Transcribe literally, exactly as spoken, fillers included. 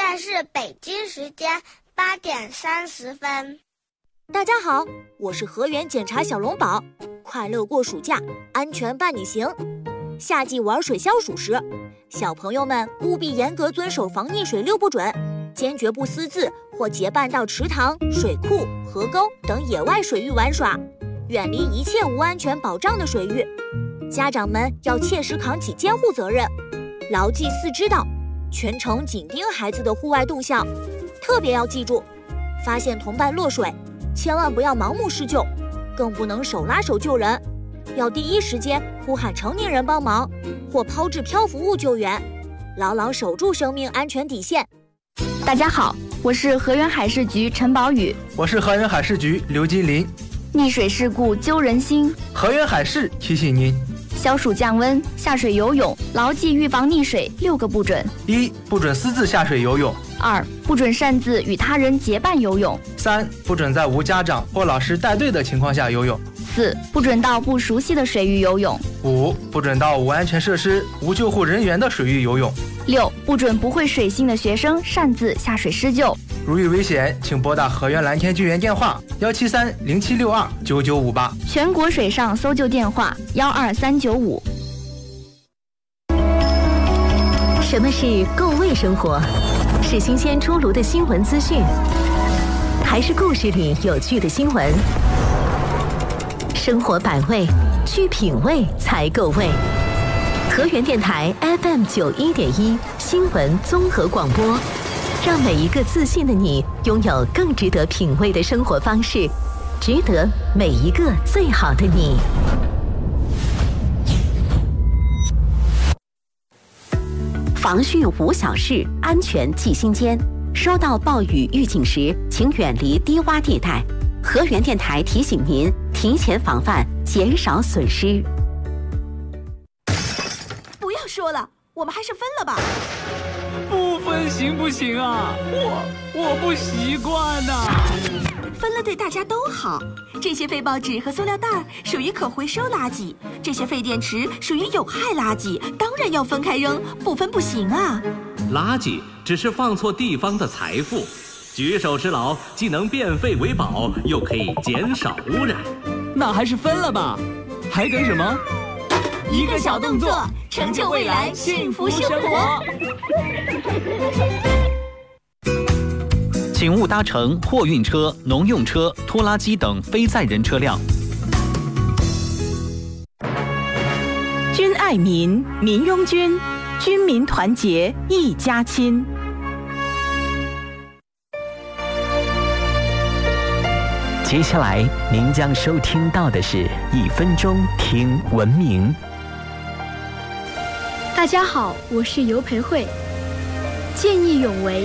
在是北京时间八点三十分。 大家好，我是河源检查小龙宝，快乐过暑假，安全伴你行。夏季玩水消暑时，小朋友们务必严格遵守防溺水六不准，坚决不私自或结伴到池塘、水库、河沟等野外水域玩耍，远离一切无安全保障的水域。家长们要切实扛起监护责任，牢记四知道，全程紧盯孩子的户外动向。特别要记住，发现同伴落水，千万不要盲目施救，更不能手拉手救人，要第一时间呼喊成年人帮忙，或抛掷漂浮物救援，牢牢守住生命安全底线。 大家好，我是河源海事局陈宝宇。 我是河源海事局刘金林。 溺水事故揪人心， 河源海事提醒您： 消暑降温，下水游泳，牢记预防溺水六个不准： 一、不准私自下水游泳； 二、不准擅自与他人结伴游泳； 三、不准在无家长或老师带队的情况下游泳； 四、不准到不熟悉的水域游泳； 五、不准到无安全设施、无救护人员的水域游泳； 六、不准不会水性的学生擅自下水施救。 如遇危险，请拨打河源蓝天救援电话幺七三零七六二九九五八， 全国水上搜救电话幺二三九五。 什么是够味生活？是新鲜出炉的新闻资讯，还是故事里有趣的新闻？生活百味，去品味才够味。河源电台 F M 九一点一新闻综合广播，让每一个自信的你拥有更值得品味的生活方式，值得每一个最好的你。防汛无小事，安全记心间。收到暴雨预警时，请远离低洼地带。河源电台提醒您，提前防范，减少损失。 不要说了，我们还是分了吧。 不分行不行啊？我我不习惯呐、啊。 分了对大家都好。这些废报纸和塑料袋属于可回收垃圾，这些废电池属于有害垃圾，当然要分开扔，不分不行啊。 垃圾只是放错地方的财富，举手之劳既能变废为宝，又可以减少污染。 那还是分了吧，还等什么？ 一个小动作，成就未来幸福生活。 请勿搭乘货运车、农用车、拖拉机等非载人车辆。 军爱民，民拥军，军民团结一家亲。 接下来您将收听到的是一分钟听文明。 大家好，我是尤培慧。见义勇为